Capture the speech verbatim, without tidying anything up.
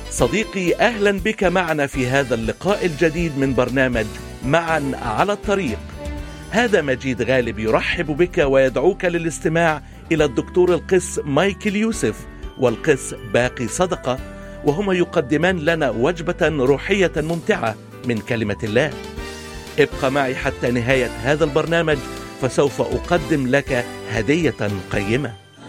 صديقي، أهلا بك معنا في هذا اللقاء الجديد من برنامج معا على الطريق. هذا مجيد غالب يرحب بك ويدعوك للاستماع إلى الدكتور القس مايكل يوسف والقس باقي صدقة، وهما يقدمان لنا وجبة روحية ممتعة من كلمة الله. ابقى معي حتى نهاية هذا البرنامج، فسوف أقدم لك هدية قيمة.